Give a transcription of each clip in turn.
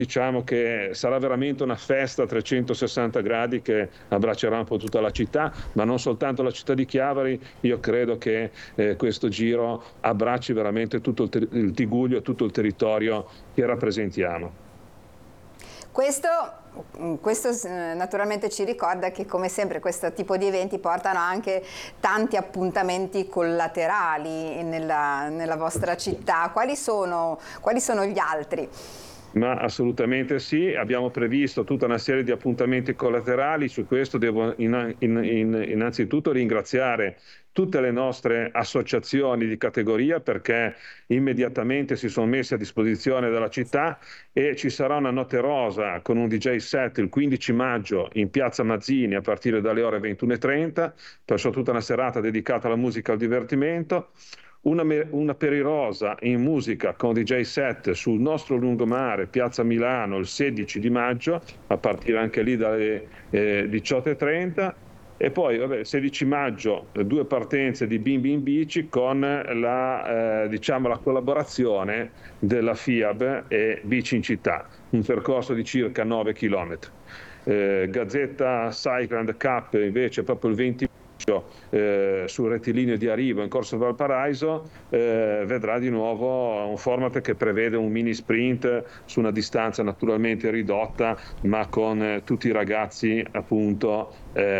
diciamo che sarà veramente una festa a 360 gradi che abbraccerà un po' tutta la città, ma non soltanto la città di Chiavari. Io credo che questo giro abbracci veramente tutto il Tigullio e tutto il territorio che rappresentiamo. Questo naturalmente ci ricorda che, come sempre, questo tipo di eventi portano anche tanti appuntamenti collaterali nella vostra città. Quali sono gli altri? Ma assolutamente sì, abbiamo previsto tutta una serie di appuntamenti collaterali. Su questo devo innanzitutto ringraziare tutte le nostre associazioni di categoria, perché immediatamente si sono messi a disposizione della città, e ci sarà una notte rosa con un DJ set il 15 maggio in Piazza Mazzini a partire dalle ore 21:30, perciò tutta una serata dedicata alla musica e al divertimento. Una Perirosa in musica con DJ set sul nostro lungomare, Piazza Milano, il 16 di maggio, a partire anche lì dalle 18:30. E poi, vabbè, 16 maggio, 2 partenze di Bimbi in Bici con diciamo, la collaborazione della FIAB e Bici in Città, un percorso di circa 9 km. Gazzetta Cycland Cup invece proprio il 20 sul rettilineo di Arrivo in Corso Valparaiso vedrà di nuovo un format che prevede un mini sprint su una distanza naturalmente ridotta, ma con tutti i ragazzi appunto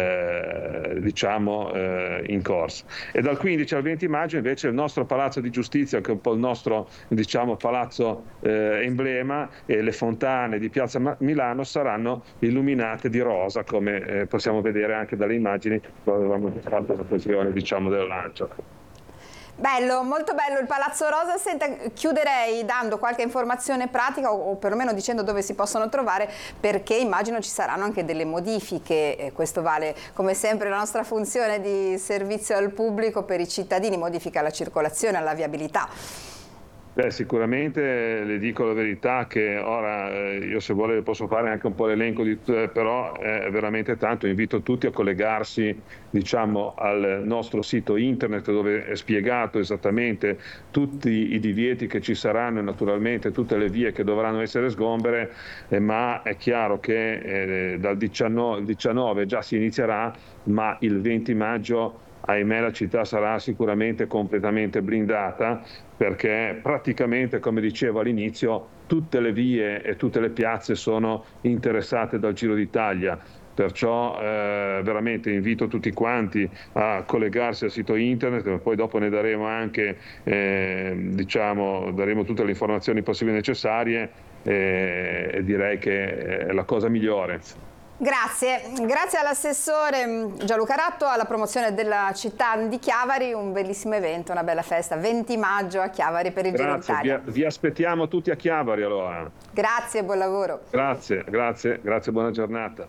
diciamo in corsa. E dal 15 al 20 maggio invece il nostro Palazzo di Giustizia, che è un po' il nostro, diciamo, palazzo emblema, e le fontane di Piazza Milano saranno illuminate di rosa, come possiamo vedere anche dalle immagini quando avevamo fatto l'occasione, diciamo, del lancio. Bello, molto bello il Palazzo Rosa. Senta, chiuderei dando qualche informazione pratica o perlomeno dicendo dove si possono trovare, perché immagino ci saranno anche delle modifiche. Questo vale come sempre la nostra funzione di servizio al pubblico per i cittadini, modifica alla circolazione, alla viabilità. Beh, sicuramente le dico la verità che ora io, se vuole, posso fare anche un po' l'elenco però è veramente tanto. Invito tutti a collegarsi, diciamo, al nostro sito internet, dove è spiegato esattamente tutti i divieti che ci saranno e naturalmente tutte le vie che dovranno essere sgombere, ma è chiaro che dal 19 già si inizierà, ma il 20 maggio ahimè la città sarà sicuramente completamente blindata, perché praticamente, come dicevo all'inizio, tutte le vie e tutte le piazze sono interessate dal Giro d'Italia. Perciò veramente invito tutti quanti a collegarsi al sito internet, ma poi dopo ne daremo anche, diciamo, daremo tutte le informazioni possibili e necessarie, e direi che è la cosa migliore. Grazie all'assessore Gianluca Ratto, alla promozione della città di Chiavari. Un bellissimo evento, una bella festa, 20 maggio a Chiavari per il Giro d'Italia. Vi aspettiamo tutti a Chiavari allora. Grazie, buon lavoro. Grazie, buona giornata.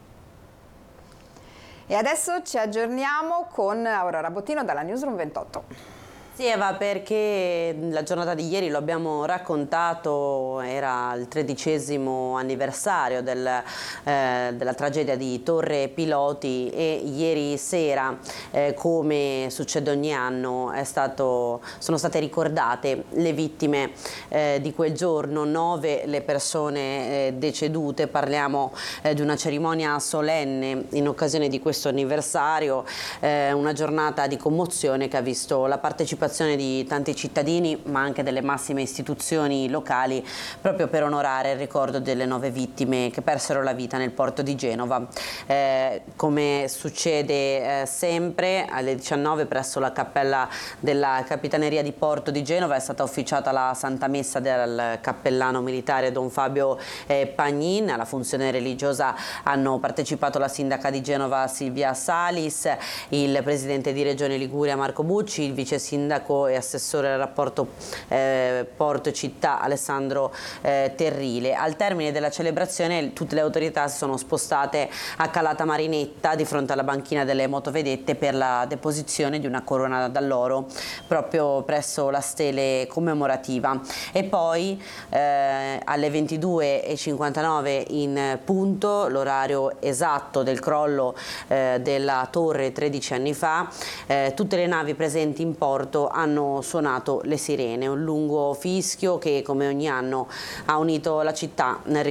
E adesso ci aggiorniamo con Aurora Bottino dalla Newsroom 28. Sì, Eva, perché la giornata di ieri, lo abbiamo raccontato, era il 13° anniversario della tragedia di Torre Piloti, e ieri sera, come succede ogni anno, sono state ricordate le vittime di quel giorno, 9 le persone decedute. Parliamo di una cerimonia solenne in occasione di questo anniversario, una giornata di commozione che ha visto la partecipazione di tanti cittadini, ma anche delle massime istituzioni locali, proprio per onorare il ricordo delle 9 vittime che persero la vita nel porto di Genova. Come succede sempre, alle 19 presso la cappella della Capitaneria di Porto di Genova è stata officiata la Santa Messa del cappellano militare Don Fabio Pagnin. Alla funzione religiosa hanno partecipato la sindaca di Genova Silvia Salis, il presidente di Regione Liguria Marco Bucci, il vice sindaco e assessore al rapporto Porto e Città Alessandro Terrile. Al termine della celebrazione tutte le autorità si sono spostate a Calata Marinetta, di fronte alla banchina delle motovedette, per la deposizione di una corona d'alloro proprio presso la stele commemorativa. E poi alle 22:59 in punto, l'orario esatto del crollo della torre 13 anni fa, tutte le navi presenti in porto hanno suonato le sirene, un lungo fischio che, come ogni anno, ha unito la città nel